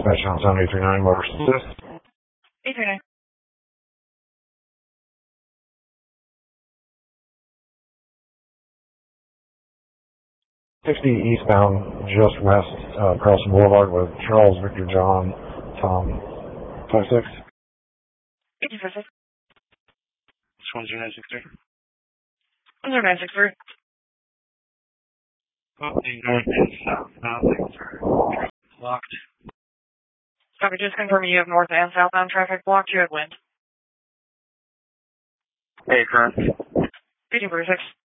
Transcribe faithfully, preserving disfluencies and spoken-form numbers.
Dispatch on seven eight three nine, motor assist. eight three nine. sixty eastbound, just west, uh, Carlson Boulevard with Charles Victor John Tom five six. eight two five six. It's one zero nine six three. one zero nine six three. Oh, the north and southbound lanes are locked. Copy, just confirming you have north and southbound traffic blocked. You had wind. Hey, current. eight two five six.